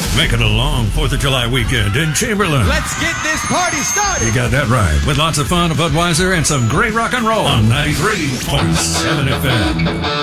Make it a long 4th of July weekend in Chamberlain. Let's get this party started. You got that right. With lots of fun, a Budweiser, and some great rock and roll on 93.7 FM.